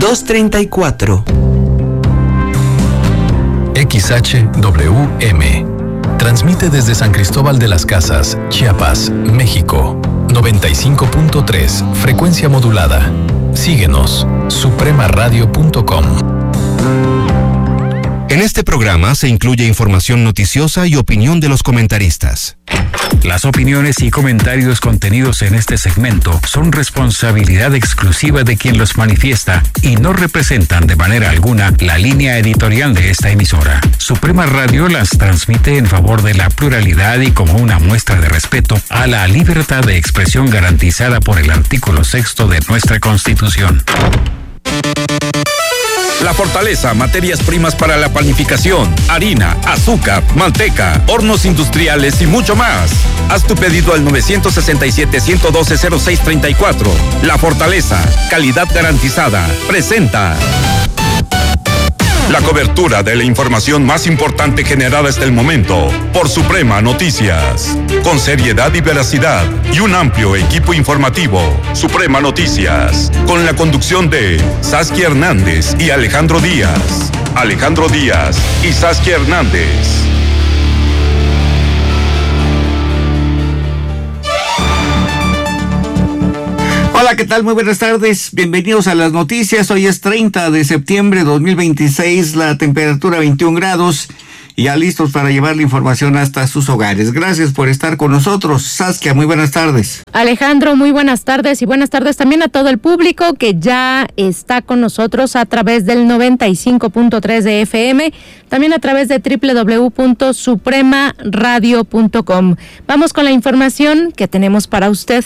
234. XHWM. Transmite desde San Cristóbal de las Casas, Chiapas, México. 95.3, frecuencia modulada. Síguenos, supremaradio.com. En este programa se incluye información noticiosa y opinión de los comentaristas. Las opiniones y comentarios contenidos en este segmento son responsabilidad exclusiva de quien los manifiesta y no representan de manera alguna la línea editorial de esta emisora. Suprema Radio las transmite en favor de la pluralidad y como una muestra de respeto a la libertad de expresión garantizada por el artículo 6º de nuestra Constitución. La Fortaleza, materias primas para la panificación, harina, azúcar, manteca, hornos industriales y mucho más. Haz tu pedido al 967-112-0634. La Fortaleza, calidad garantizada, presenta la cobertura de la información más importante generada hasta el momento por Suprema Noticias. Con seriedad y veracidad y un amplio equipo informativo. Suprema Noticias. Con la conducción de Saskia Hernández y Alejandro Díaz. Alejandro Díaz y Saskia Hernández. Hola, ¿qué tal? Muy buenas tardes. Bienvenidos a las noticias. Hoy es 30 de septiembre de 2026, la temperatura 21 grados y ya listos para llevar la información hasta sus hogares. Gracias por estar con nosotros. Saskia, muy buenas tardes. Alejandro, muy buenas tardes y buenas tardes también a todo el público que ya está con nosotros a través del 95.3 de FM, también a través de www.supremaradio.com. Vamos con la información que tenemos para usted.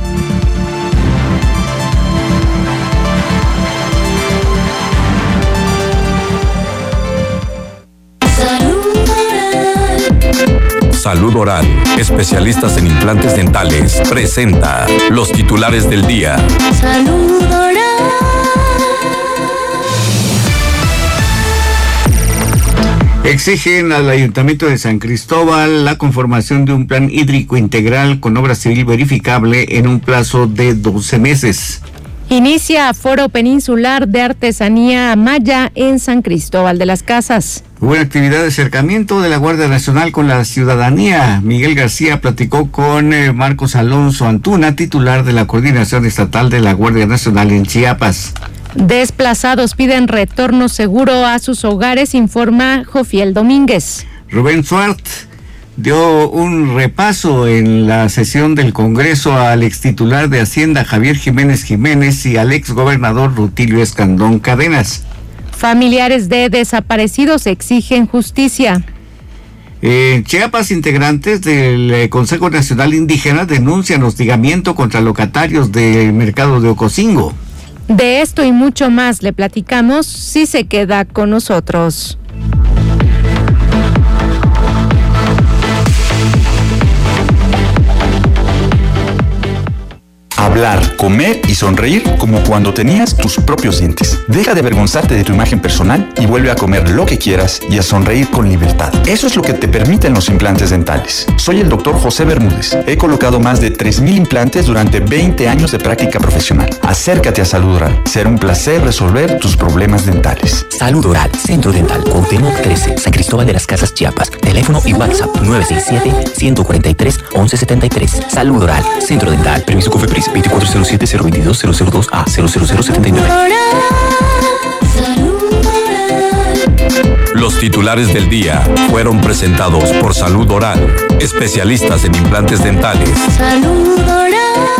Salud Oral, especialistas en implantes dentales, presenta los titulares del día. Salud Oral. Exigen al Ayuntamiento de San Cristóbal la conformación de un plan hídrico integral con obra civil verificable en un plazo de 12 meses. Inicia Foro Peninsular de Artesanía Maya en San Cristóbal de las Casas. Hubo una actividad de acercamiento de la Guardia Nacional con la ciudadanía. Miguel García platicó con Marcos Alonso Antuna, titular de la Coordinación Estatal de la Guardia Nacional en Chiapas. Desplazados piden retorno seguro a sus hogares, informa Jofiel Domínguez. Rubén Suart dio un repaso en la sesión del Congreso al extitular de Hacienda Javier Jiménez Jiménez y al exgobernador Rutilio Escandón Cadenas. Familiares de desaparecidos exigen justicia. En Chiapas, integrantes del Consejo Nacional Indígena denuncian hostigamiento contra locatarios del mercado de Ocosingo. De esto y mucho más le platicamos si se queda con nosotros. Hablar, comer y sonreír como cuando tenías tus propios dientes. Deja de avergonzarte de tu imagen personal y vuelve a comer lo que quieras y a sonreír con libertad. Eso es lo que te permiten los implantes dentales. Soy el doctor José Bermúdez. He colocado más de 3,000 implantes durante 20 años de práctica profesional. Acércate a Salud Oral. Será un placer resolver tus problemas dentales. Salud Oral, Centro Dental, Cuauhtémoc 13, San Cristóbal de las Casas, Chiapas. Teléfono y WhatsApp 967-143-1173. Salud Oral, Centro Dental. Permiso COFEPRIS 2407-022-002A 00079. Los titulares del día fueron presentados por Salud Oral, especialistas en implantes dentales. Salud Oral.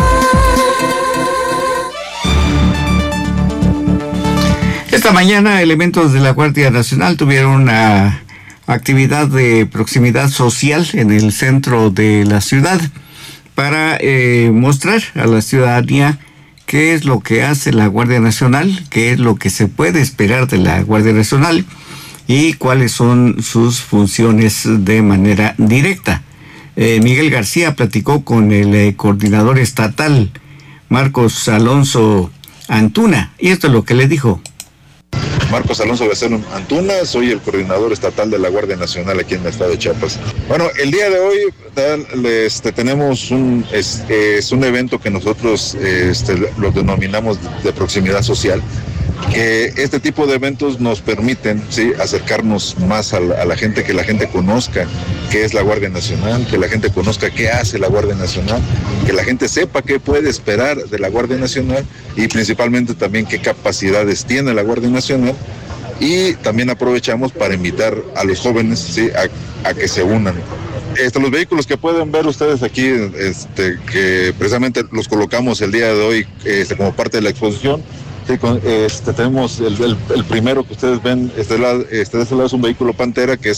Esta mañana elementos de la Guardia Nacional tuvieron una actividad de proximidad social en el centro de la ciudad para mostrar a la ciudadanía qué es lo que hace la Guardia Nacional, qué es lo que se puede esperar de la Guardia Nacional y cuáles son sus funciones de manera directa. Miguel García platicó con el coordinador estatal, Marcos Alonso Antuna, y esto es lo que le dijo. Marcos Alonso Becerro Antuna, soy el coordinador estatal de la Guardia Nacional aquí en el estado de Chiapas. Bueno, el día de hoy tenemos un evento que nosotros lo denominamos de proximidad social. que este tipo de eventos nos permiten, ¿sí?, acercarnos más a la gente, que la gente conozca qué es la Guardia Nacional, que la gente conozca qué hace la Guardia Nacional, que la gente sepa qué puede esperar de la Guardia Nacional y principalmente también qué capacidades tiene la Guardia Nacional. Y también aprovechamos para invitar a los jóvenes, ¿sí?, a que se unan. Los vehículos que pueden ver ustedes aquí, que precisamente los colocamos el día de hoy como parte de la exposición. Sí, tenemos el primero que ustedes ven, de este lado es un vehículo Pantera que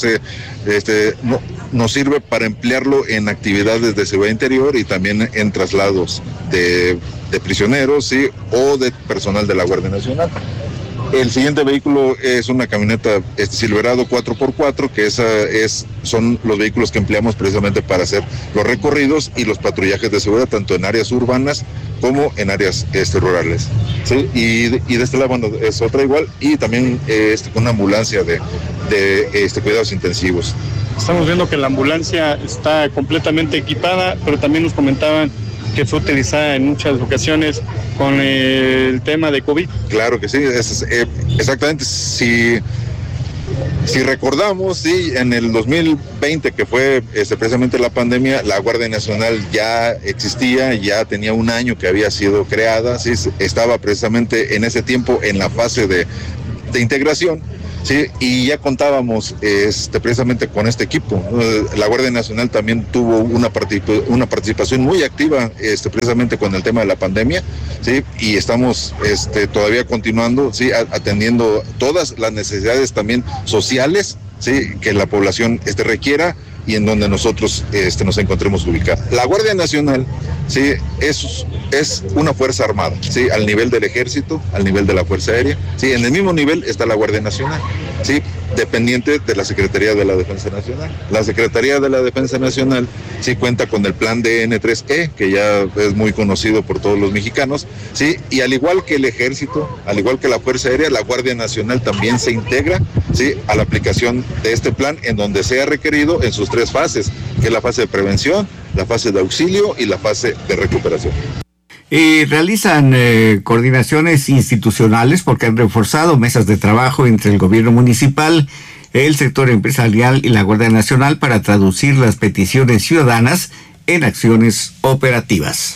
nos sirve para emplearlo en actividades de seguridad interior y también en traslados de prisioneros, ¿sí?, o de personal de la Guardia Nacional. El siguiente vehículo es una camioneta Silverado 4x4, que son los vehículos que empleamos precisamente para hacer los recorridos y los patrullajes de seguridad, tanto en áreas urbanas como en áreas rurales. ¿Sí? Y de este lado, bueno, es otra igual, y también con una ambulancia de cuidados intensivos. Estamos viendo que la ambulancia está completamente equipada, pero también nos comentaban que fue utilizada en muchas ocasiones con el tema de COVID. Claro que sí, exactamente. Si recordamos, sí, en el 2020, que fue precisamente la pandemia, la Guardia Nacional ya existía, ya tenía un año que había sido creada, sí, estaba precisamente en ese tiempo en la fase de integración. Sí, y ya contábamos precisamente con este equipo. La Guardia Nacional también tuvo una participación muy activa precisamente con el tema de la pandemia, ¿sí? Y estamos todavía continuando, ¿sí?, atendiendo todas las necesidades también sociales, ¿sí?, que la población requiera y en donde nosotros nos encontremos ubicados. La Guardia Nacional, sí, es una fuerza armada, sí, al nivel del Ejército, al nivel de la Fuerza Aérea, sí, en el mismo nivel está la Guardia Nacional, sí, dependiente de la Secretaría de la Defensa Nacional. La Secretaría de la Defensa Nacional sí cuenta con el plan DN3E, que ya es muy conocido por todos los mexicanos, sí, y al igual que el Ejército, al igual que la Fuerza Aérea, la Guardia Nacional también se integra, sí, a la aplicación de este plan en donde sea requerido en sus 3 fases, que es la fase de prevención, la fase de auxilio y la fase de recuperación. Y realizan coordinaciones institucionales porque han reforzado mesas de trabajo entre el gobierno municipal, el sector empresarial y la Guardia Nacional para traducir las peticiones ciudadanas en acciones operativas.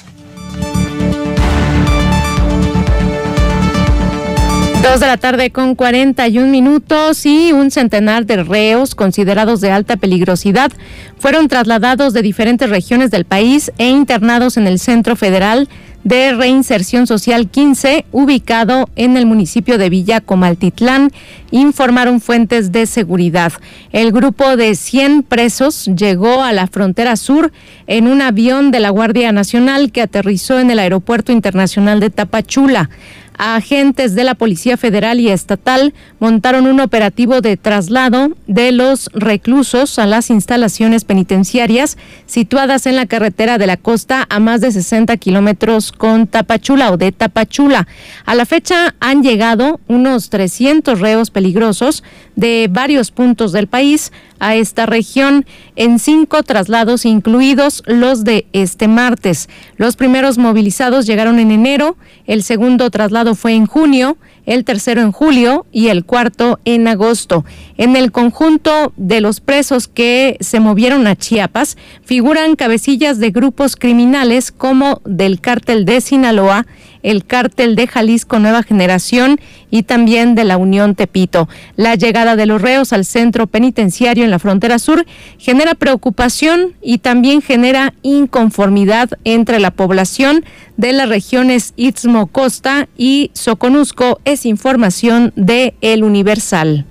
2:41 p.m. y un centenar de reos considerados de alta peligrosidad fueron trasladados de diferentes regiones del país e internados en el Centro Federal de Reinserción Social 15, ubicado en el municipio de Villa Comaltitlán, informaron fuentes de seguridad. El grupo de 100 presos llegó a la frontera sur en un avión de la Guardia Nacional que aterrizó en el Aeropuerto Internacional de Tapachula. Agentes de la Policía Federal y Estatal montaron un operativo de traslado de los reclusos a las instalaciones penitenciarias situadas en la carretera de la costa a más de 60 kilómetros con Tapachula o de Tapachula. A la fecha han llegado unos 300 reos peligrosos de varios puntos del país a esta región en 5 traslados, incluidos los de este martes. Los primeros movilizados llegaron en enero, el segundo traslado fue en junio, el tercero en julio y el cuarto en agosto. En el conjunto de los presos que se movieron a Chiapas figuran cabecillas de grupos criminales como del Cártel de Sinaloa, el Cártel de Jalisco Nueva Generación y también de la Unión Tepito. La llegada de los reos al centro penitenciario en la frontera sur genera preocupación y también genera inconformidad entre la población de las regiones Istmo-Costa y Soconusco. Es información de El Universal.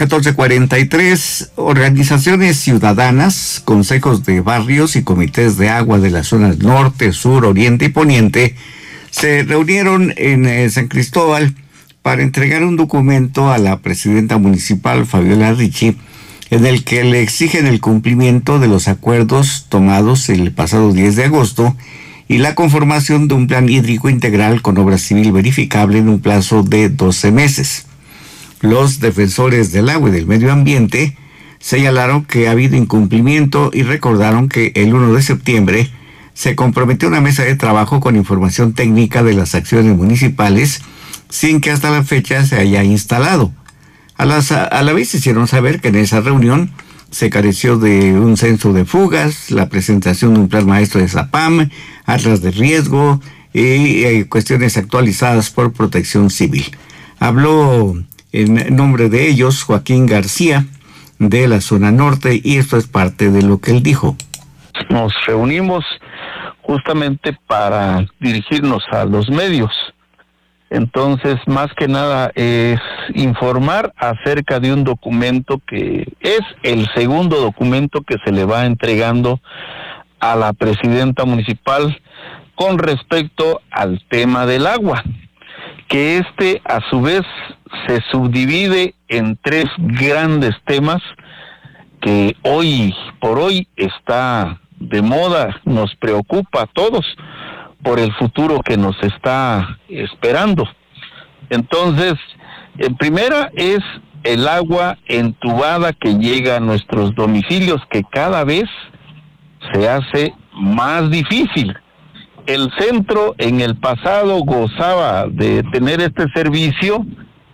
14:43, organizaciones ciudadanas, consejos de barrios y comités de agua de las zonas norte, sur, oriente y poniente se reunieron en San Cristóbal para entregar un documento a la presidenta municipal, Fabiola Ricci, en el que le exigen el cumplimiento de los acuerdos tomados el pasado 10 de agosto y la conformación de un plan hídrico integral con obra civil verificable en un plazo de 12 meses. Los defensores del agua y del medio ambiente señalaron que ha habido incumplimiento y recordaron que el 1 de septiembre se comprometió una mesa de trabajo con información técnica de las acciones municipales sin que hasta la fecha se haya instalado. A la vez hicieron saber que en esa reunión se careció de un censo de fugas, la presentación de un plan maestro de Zapam, atlas de riesgo y cuestiones actualizadas por Protección Civil. Habló en nombre de ellos Joaquín García, de la zona norte, y esto es parte de lo que él dijo. Nos reunimos justamente para dirigirnos a los medios. Entonces, más que nada es informar acerca de un documento que es el segundo documento que se le va entregando a la presidenta municipal con respecto al tema del agua, que a su vez se subdivide en 3 grandes temas que hoy por hoy está de moda, nos preocupa a todos por el futuro que nos está esperando. Entonces, en primera es el agua entubada que llega a nuestros domicilios, que cada vez se hace más difícil. El centro en el pasado gozaba de tener este servicio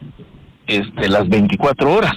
las 24 horas.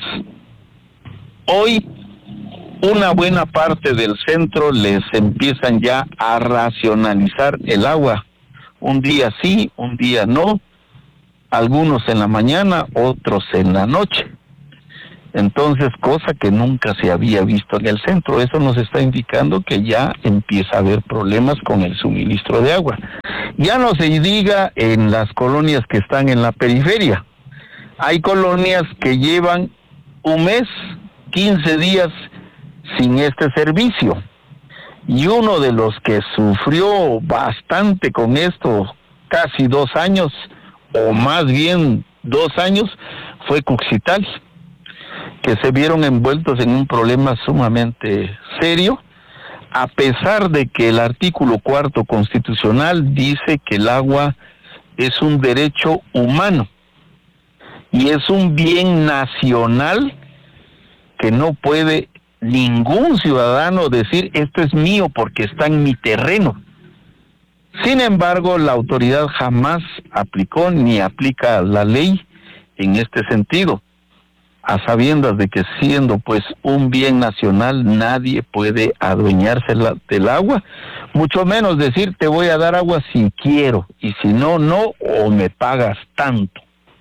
Hoy una buena parte del centro les empiezan ya a racionalizar el agua. Un día sí, un día no. Algunos en la mañana, otros en la noche. Entonces, cosa que nunca se había visto en el centro. Eso nos está indicando que ya empieza a haber problemas con el suministro de agua. Ya no se diga en las colonias que están en la periferia. Hay colonias que llevan un mes, 15 días sin este servicio. Y uno de los que sufrió bastante con esto, casi 2 años, o más bien 2 años, fue Cuxitali, que se vieron envueltos en un problema sumamente serio, a pesar de que el artículo 4 constitucional dice que el agua es un derecho humano y es un bien nacional que no puede ningún ciudadano decir esto es mío porque está en mi terreno. Sin embargo, la autoridad jamás aplicó ni aplica la ley en este sentido, a sabiendas de que siendo pues un bien nacional nadie puede adueñarse del agua, mucho menos decir te voy a dar agua si quiero y si no, no, o me pagas tanto.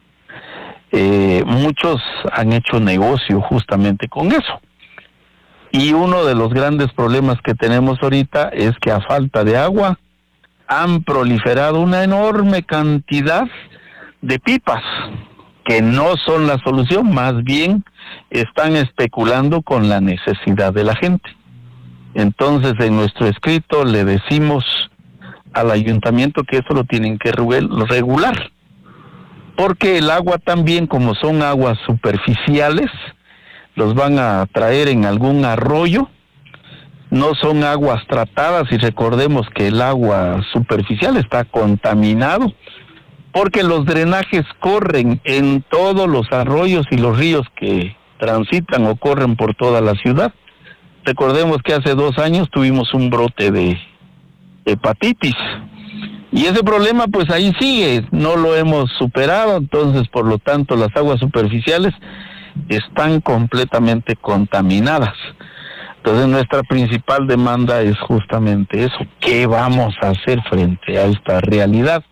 Muchos han hecho negocio justamente con eso. Y uno de los grandes problemas que tenemos ahorita es que a falta de agua han proliferado una enorme cantidad de pipas que no son la solución, más bien están especulando con la necesidad de la gente. Entonces, en nuestro escrito le decimos al ayuntamiento que eso lo tienen que regular, porque el agua también, como son aguas superficiales, los van a traer en algún arroyo, no son aguas tratadas, y recordemos que el agua superficial está contaminado, porque los drenajes corren en todos los arroyos y los ríos que transitan o corren por toda la ciudad. Recordemos que hace 2 años tuvimos un brote de hepatitis, y ese problema pues ahí sigue, no lo hemos superado. Entonces, por lo tanto, las aguas superficiales están completamente contaminadas. Entonces, nuestra principal demanda es justamente eso. ¿Qué vamos a hacer frente a esta realidad?